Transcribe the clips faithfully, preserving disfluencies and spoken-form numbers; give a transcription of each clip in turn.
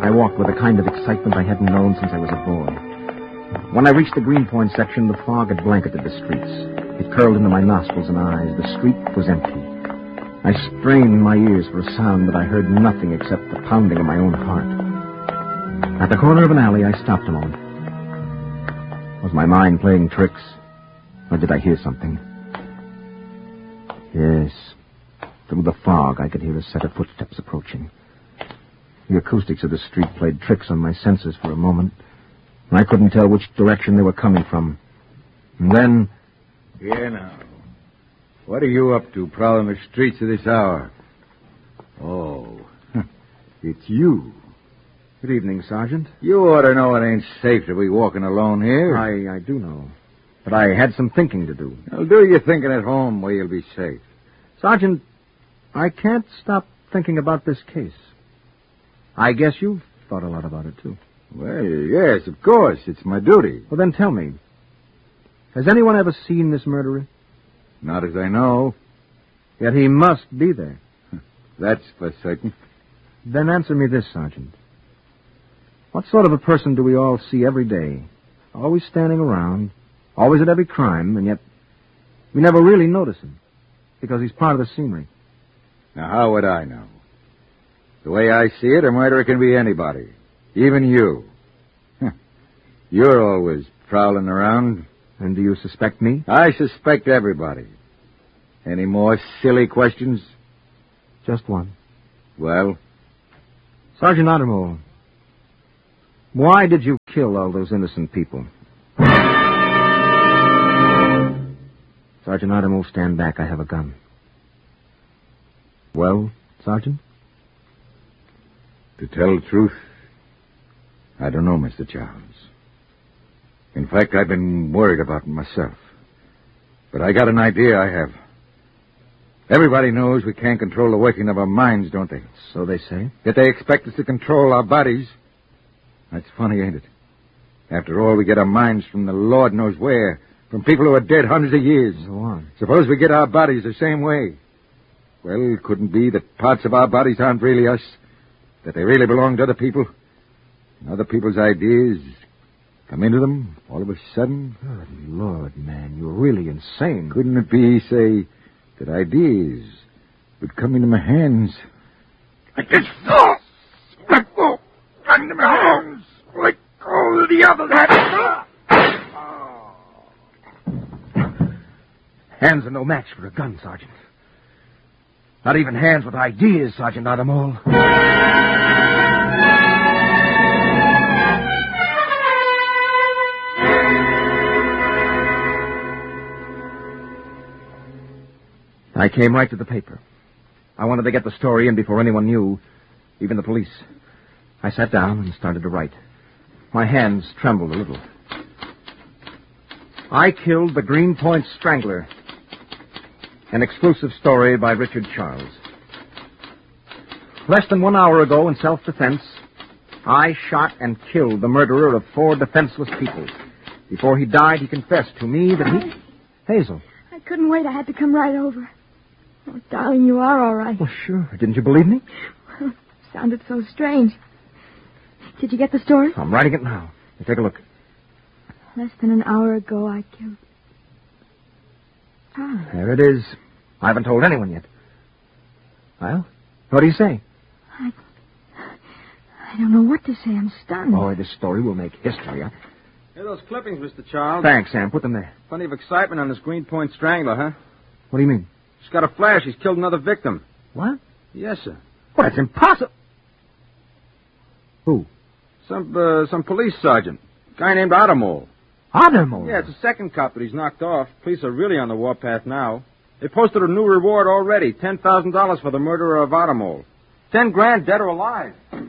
I walked with a kind of excitement I hadn't known since I was a boy. When I reached the Greenpoint section, the fog had blanketed the streets. It curled into my nostrils and eyes. The street was empty. I strained my ears for a sound, but I heard nothing except the pounding of my own heart. At the corner of an alley, I stopped a moment. Was my mind playing tricks? Or did I hear something? Yes. Through the fog, I could hear a set of footsteps approaching. The acoustics of the street played tricks on my senses for a moment, and I couldn't tell which direction they were coming from. And then... Here now. What are you up to, prowling the streets at this hour? Oh, it's you. Good evening, Sergeant. You ought to know it ain't safe to be walking alone here. I, I do know. But I had some thinking to do. Well, do your thinking at home where you'll be safe. Sergeant, I can't stop thinking about this case. I guess you've thought a lot about it, too. Well, yes, of course. It's my duty. Well, then tell me. Has anyone ever seen this murderer? Not as I know. Yet he must be there. That's for certain. Then answer me this, Sergeant. What sort of a person do we all see every day? Always standing around, always at every crime, and yet we never really notice him because he's part of the scenery. Now, how would I know? The way I see it, a murderer can be anybody, even you. You're always prowling around. And do you suspect me? I suspect everybody. Any more silly questions? Just one. Well? Sergeant Ottermole, why did you kill all those innocent people? Sergeant Ottermole, stand back. I have a gun. Well, Sergeant? To tell the truth, I don't know, Mister Charles. In fact, I've been worried about it myself. But I got an idea I have. Everybody knows we can't control the working of our minds, don't they? So they say. Yet they expect us to control our bodies. That's funny, ain't it? After all, we get our minds from the Lord knows where, from people who are dead hundreds of years. Go on. Suppose we get our bodies the same way. Well, it couldn't be that parts of our bodies aren't really us, that they really belong to other people, and other people's ideas come into them all of a sudden. Good Lord, man, you're really insane. Couldn't it be, say, that ideas would come into my hands like this? Oh, like, oh, into my hands like all the others had. Hands are no match for a gun, Sergeant. Not even hands with ideas, Sergeant Ottermole. I came right to the paper. I wanted to get the story in before anyone knew, even the police. I sat down and started to write. My hands trembled a little. I killed the Greenpoint Strangler. An exclusive story by Richard Charles. Less than one hour ago, in self-defense, I shot and killed the murderer of four defenseless people. Before he died, he confessed to me that he... Hazel. I couldn't wait. I had to come right over. Oh, darling, you are all right. Well, sure. Didn't you believe me? Well, it sounded so strange. Did you get the story? I'm writing it now. Now take a look. Less than an hour ago, I killed... Charlie. There it is. I haven't told anyone yet. Well, what do you say? I... I don't know what to say. I'm stunned. Boy, this story will make history. Huh? Here are those clippings, Mister Charles. Thanks, Sam. Put them there. Plenty of excitement on this Greenpoint Strangler, huh? What do you mean? She's got a flash. He's killed another victim. What? Yes, sir. Well, that's impossible. Who? Some uh, some police sergeant. Guy named Ottermole. Ottermole? Yeah, it's the second cop that he's knocked off. Police are really on the warpath now. They posted a new reward already. ten thousand dollars for the murderer of Ottermole. Ten grand, dead or alive.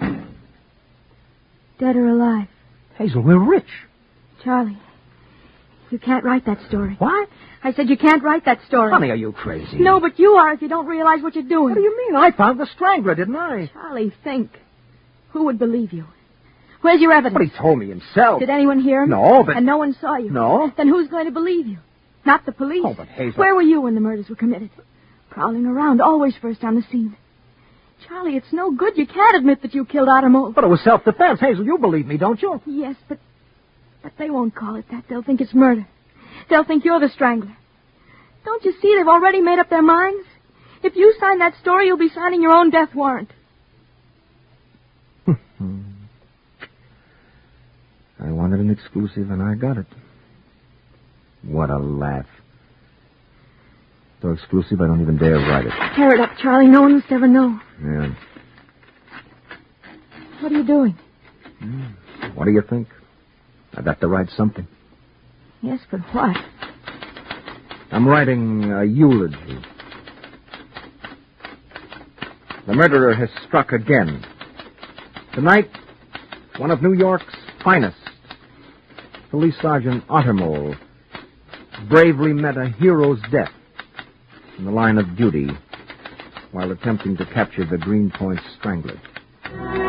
Dead or alive. Hazel, we're rich. Charlie, you can't write that story. What? I said you can't write that story. Honey, are you crazy? No, but you are if you don't realize what you're doing. What do you mean? I found the strangler, didn't I? Charlie, think. Who would believe you? Where's your evidence? But he told me himself. Did anyone hear him? No, but... And no one saw you? No. Then who's going to believe you? Not the police. Oh, but Hazel... Where were you when the murders were committed? Prowling around, always first on the scene. Charlie, it's no good. You can't admit that you killed Ottermole. But it was self-defense. Hazel, you believe me, don't you? Yes, but but they won't call it that. They'll think it's murder. They'll think you're the strangler. Don't you see they've already made up their minds? If you sign that story, you'll be signing your own death warrant. I wanted an exclusive, and I got it. What a laugh. So exclusive, I don't even dare write it. Tear it up, Charlie. No one must ever know. Yeah. What are you doing? What do you think? I've got to write something. Yes, but what? I'm writing a eulogy. The murderer has struck again. Tonight, one of New York's finest, Police Sergeant Ottermole, bravely met a hero's death in the line of duty while attempting to capture the Greenpoint Strangler.